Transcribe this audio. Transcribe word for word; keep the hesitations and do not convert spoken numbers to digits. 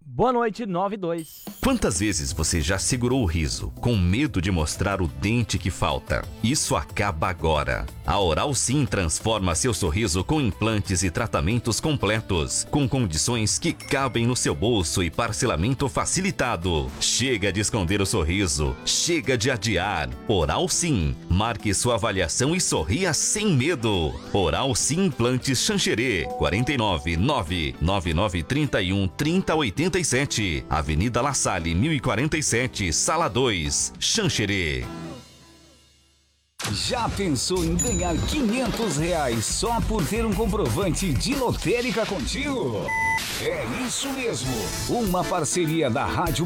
Boa noite, nove dois. Quantas vezes você já segurou o riso, com medo de mostrar o dente que falta? Isso acaba agora. A Oral Sim transforma seu sorriso com implantes e tratamentos completos, com condições que cabem no seu bolso e parcelamento facilitado. Chega de esconder o sorriso, chega de adiar. Oral Sim. Marque sua avaliação e sorria sem medo. Oral Sim Implantes Xanxerê, quatro nove nove nove nove três um três zero oito sete, Avenida La Salle, mil e quarenta e sete, Sala dois, Xanxerê. Já pensou em ganhar quinhentos reais só por ter um comprovante de lotérica contigo? É isso mesmo! Uma parceria da Rádio